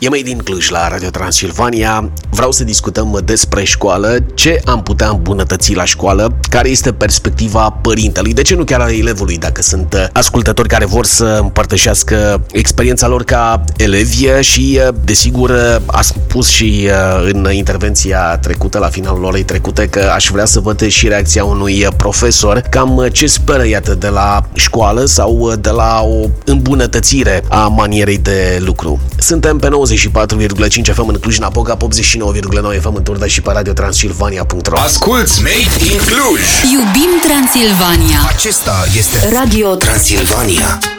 E mai din Cluj la Radio Transilvania. Vreau să discutăm despre școală, ce am putea îmbunătăți la școală, care este perspectiva părintelui, de ce nu chiar a elevului, dacă sunt ascultători care vor să împărtășească experiența lor ca elevi și, desigur, a spus și în intervenția trecută, la finalul orei trecute, că aș vrea să văd și reacția unui profesor, cam ce speră, iată, de la școală sau de la o îmbunătățire a manierei de lucru. Suntem pe 94,5 FM în Cluj-Napoca, 89,9 FM în Turda și pe radiotransilvania.ro. Asculți Made in Cluj! Iubim Transilvania! Acesta este Radio Transilvania.